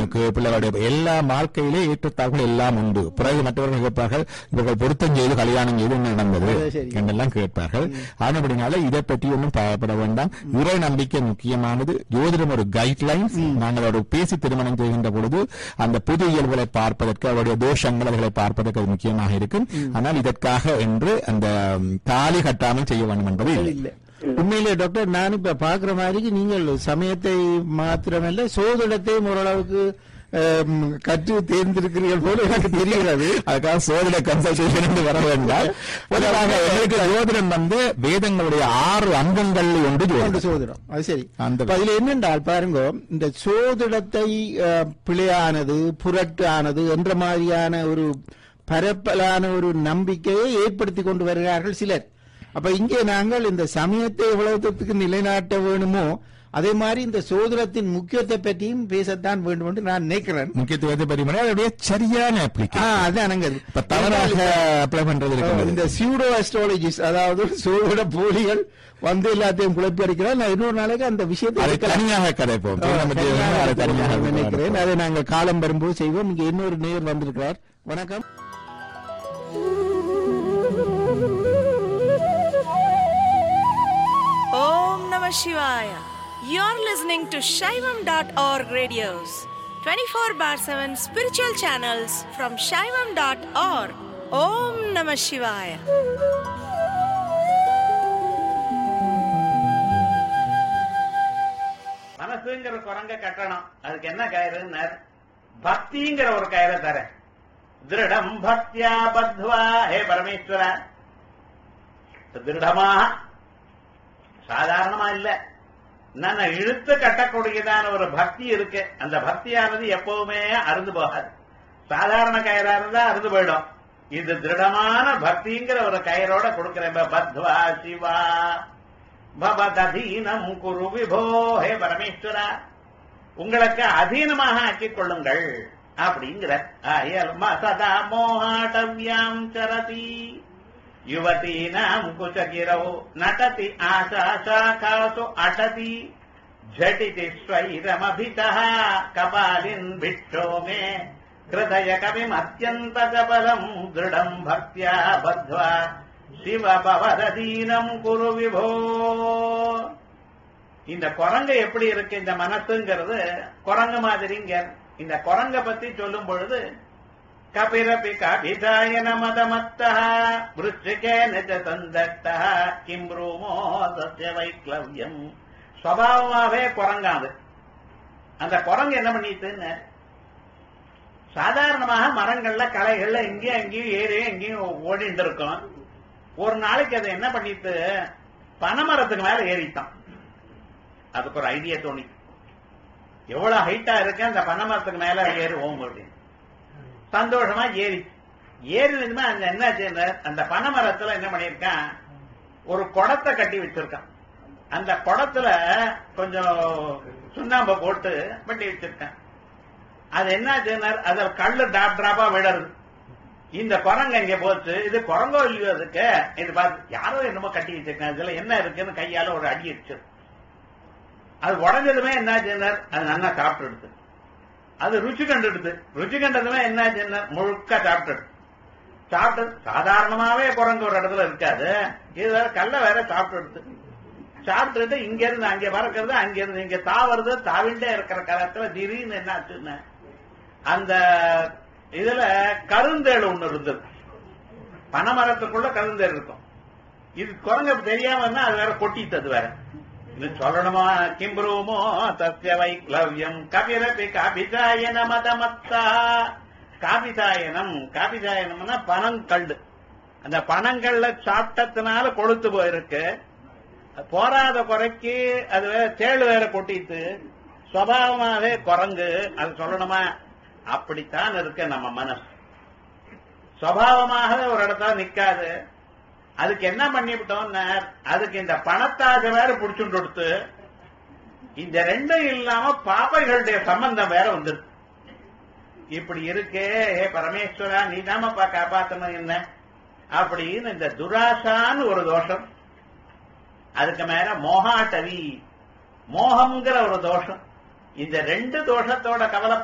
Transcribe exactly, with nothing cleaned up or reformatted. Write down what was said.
கணவனுக்கு பிள்ளைகளுடைய எல்லா வாழ்க்கையிலே ஏற்றத்தாழ்வுகள் எல்லாம் உண்டு. பிறகு மற்றவர்கள் கேட்பார்கள், இவர்கள் பொருத்தம் செய்து கல்யாணம் செய்து என்ன நடந்தது என்றெல்லாம் கேட்பார்கள். ஆனபடினால இதை பற்றி ஒன்றும் பயப்பட வேண்டாம். இறை நம்பிக்கை முக்கியமானது. ஜோதிடம் ஒரு கைட்லைன்ஸ். நாங்கள் ஒரு பேசி திருமணம் செய்கின்ற பொழுது அந்த புது இயல்புகளை பார்ப்பதற்கு, அவருடைய தோஷங்கள் அவர்களை பார்ப்பதற்கு அது முக்கியமாக இருக்கும். ஆனால் இதற்காக என்று அந்த தாலி கட்டாமல் செய்ய வேண்டும் என்பது இல்லை. உண்மையிலே டாக்டர், நான் இப்ப பாக்குற மாதிரி நீங்கள் சமயத்தை மாத்திரமல்ல சோதிடத்தையும் ஓரளவுக்கு கற்று தேர்ந்திருக்கிறீர்கள் போல எனக்கு தெரிகிறது. அதுக்காக சோதிட கன்சல்டேஷன் வர வேண்டாம். எங்களுக்கு ஜோதிடம் வந்து வேதங்களுடைய ஆறு அங்கங்கள் ஒன்று சோதிடம். அது சரி. அந்த அதுல என்னென்றால் பாருங்க, இந்த சோதிடத்தை பிழையானது புரட்டு ஆனது என்ற மாதிரியான ஒரு பரப்பலான ஒரு நம்பிக்கையை ஏற்படுத்தி கொண்டு வருகிறார்கள் சிலர். அப்ப இங்கே நாங்கள் இந்த சமயத்தை எவ்வளவுக்கு நிலைநாட்ட வேணுமோ அதே மாதிரி இந்த சோதனத்தின் முக்கியத்தை பற்றியும் பேசத்தான் வேண்டும் என்று நான் நினைக்கிறேன். முக்கியத்துவத்தை பற்றி சரியான இந்த சியூடோ அஸ்ட்ராலஜிஸ்ட், அதாவது சோதிட போலிகள் வந்து எல்லாத்தையும் குழப்பி அடிக்கிறார். நான் இன்னொரு நாளைக்கு அந்த விஷயத்தை தனியாக கதைப்போம் நினைக்கிறேன். அதை நாங்கள் காலம் வரும்போது செய்வோம். இங்க இன்னொரு நேயர் வந்திருக்கிறார். வணக்கம். Om Namah Shivaya. You're listening to Shaivam dot org radios, twenty-four bar seven spiritual channels from Shaivam dot org. Om Namah Shivaya. மனசுங்கிற குரங்க கட்டணும். அதுக்கு என்ன கயிறுன்னு பக்திங்கிற ஒரு கயிறை தர. திருடம் பக்தியா பத்வா. ஹே பரமேஸ்வர, திருடமாக சாதாரணமா இல்ல, நான் இழுத்து கட்டக்கூடியதான ஒரு பக்தி இருக்கு. அந்த பக்தியானது எப்பவுமே அறுந்து போகாது. சாதாரண கயிறா இருந்தா அறுந்து போயிடும். இது திருடமான பக்திங்கிற ஒரு கயிறோட கொடுக்கிறேன். பத்வா சிவா பவதீனம் குரு விபோ. ஹே பரமேஸ்வரா, உங்களுக்கு அதீனமாக ஆக்கிக் கொள்ளுங்கள் அப்படிங்கிற. சதா மோகாட்டவ்யாம் சரதி யுவதீனாம் குசகிரோ நடதி ஆசா சாகாசு அடதி ஜடிதி ஸ்வைரமபிதः கபாலின் பிட்டோ மே ஹிருதய கவிம் அத்யந்த கபலம் திருடம் பக்தியா பத்வா சிவ பவதீனம் குரு விபோ. இந்த குரங்கு எப்படி இருக்கு இந்த மனசுங்கிறது குரங்கு மாதிரிங்க. இந்த குரங்க பத்தி சொல்லும் பொழுது கபிரபி கபிதாயன மதமத்தः விருச்சிகேன ச தந்தட்டः கிம் ப்ரூமோ தஸ்ய வைக்லவ்யம். சுபாவமாவே குரங்காது. அந்த குரங்கு என்ன பண்ணிட்டுன்னு, சாதாரணமாக மரங்கள்ல களைகள்ல இங்கேயும் எங்கேயும் ஏறி எங்கேயும் ஓடிட்டு இருக்கும். ஒரு நாளைக்கு அதை என்ன பண்ணிட்டு பனைமரத்துக்கு மேல ஏறிட்டான். அதுக்கு ஒரு ஐடியா தோணி, எவ்வளவு ஹைட்டா இருக்கு அந்த பனைமரத்துக்கு மேல ஏறுவோம் அப்படின்னு சந்தோஷமா ஏறி ஏறினதுமே அங்க என்ன செய்ய, அந்த பனைமரத்துல என்ன பண்ணிருக்கான், ஒரு குடத்தை கட்டி வச்சிருக்கான். அந்த குடத்துல கொஞ்சம் சுண்ணாம்பை போட்டு பண்ணி வச்சிருக்கான். அது என்ன செய்யறார், அதுல கல்லு டிராப் டிராப்பா விடுறது. இந்த குரங்கு அங்க போச்சு. இது குரங்கோ இல்லையோ அதுக்கு, இது பார்த்து யாரோ என்னமோ கட்டி வச்சிருக்காங்க, இதுல என்ன இருக்குன்னு கையால ஒரு அடி அடிச்சு அது உடஞ்சதுமே என்ன செய்யறார், அது நல்லா சாப்பிட்டு எடுத்து அது ருச்சி கண்டு எடுத்து ருச்சி கண்டதுமே என்ன செய்யறார், முழுக்க சாப்பிட்டு சாப்பிட்டு சாதாரணமாவே குரங்கு ஒரு இடத்துல இருக்காது, இது வேற கல்ல வேற சாப்பிட்டு எடுத்து சாப்பிட்டு இங்க இருந்து அங்க பறக்கிறது, அங்க இருந்து இங்க தாவறது, தாவிண்டே இருக்கிற காலத்துல திடீர்னு என்ன ஆச்சுன்னு அந்த இதுல கருந்தேடு ஒண்ணு இருந்தது. பனைமரத்துக்குள்ள கருந்தேடு இருக்கும். இது குரங்க தெரியாம இருந்தா அது வேற கொட்டித்தது வேற. இது சொல்லணுமா, கிம்புருமோ தஸ்ய வைக்லவ்யம் கபிரபி காபிதாயன மதமத்தா. காபிதாயனம், காபிதாயனம்னா பனங்கல்லு. அந்த பனங்கள்ல சாப்பிட்டதுனால கொழுத்து போயிருக்கு. போராத குறைக்கு அது வேற தேழு வேற கொட்டிட்டு சுபாவமாவே குரங்கு. அது சொல்லணுமா, அப்படித்தான் இருக்க நம்ம மனசு. சுபாவமாக ஒரு இடத்துல நிக்காது. அதுக்கு என்ன பண்ணிவிட்டோம்னா, அதுக்கு இந்த பணத்தாசை வேற புடிச்சுட்டு கொடுத்து இந்த ரெண்டும் இல்லாம பாப்பைகளுடைய சம்பந்தம் வேற வந்துருக்கு. இப்படி இருக்கே, ஹே பரமேஸ்வரா நீ தாமப்பா காப்பாத்தணும் என்ன அப்படின்னு இந்த துராசான்னு ஒரு தோஷம், அதுக்கு மேல மோகாட்டவி மோகம்ங்கிற ஒரு தோஷம், இந்த ரெண்டு தோஷத்தோட கவலை